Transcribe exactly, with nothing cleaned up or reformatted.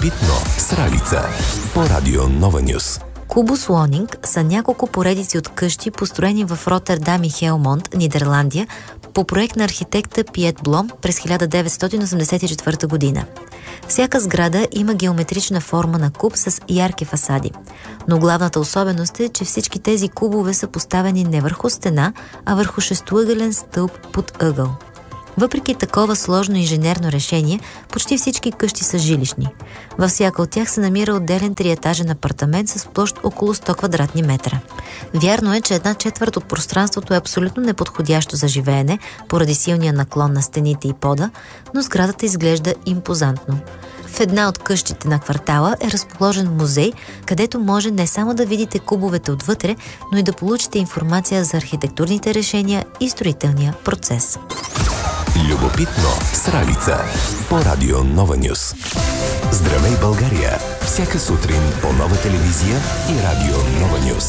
Любопитно с Ралица по Радио Нова Нюс. Кубус Лонинг са няколко поредици от къщи, построени в Роттердам и Хелмонд, Нидерландия, по проект на архитекта Пиет Блом през хиляда деветстотин осемдесет и четвърта година. Всяка сграда има геометрична форма на куб с ярки фасади. Но главната особеност е, че всички тези кубове са поставени не върху стена, а върху шестоъгълен стълб под ъгъл. Въпреки такова сложно инженерно решение, почти всички къщи са жилищни. Във всяка от тях се намира отделен триетажен апартамент с площ около сто квадратни метра. Вярно е, че една четвърт от пространството е абсолютно неподходящо за живеене, поради силния наклон на стените и пода, но сградата изглежда импозантно. В една от къщите на квартала е разположен музей, където може не само да видите кубовете отвътре, но и да получите информация за архитектурните решения и строителния процес. Любопитно с Ралица по Радио Нова Нюс. Здравей, България! Всяка сутрин по Нова телевизия и Радио Нова Нюс.